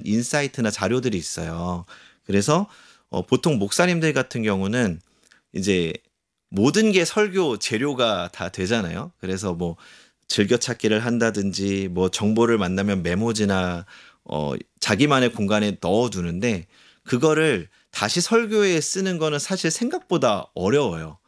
인사이트나 자료들이 있어요. 그래서 보통 목사님들 같은 경우는 이제 모든 게 설교 재료가 다 되잖아요. 그래서 뭐 즐겨찾기를 한다든지 뭐 정보를 만나면 메모지나 자기만의 공간에 넣어두는데 그거를 다시 설교에 쓰는 거는 사실 생각보다 어려워요.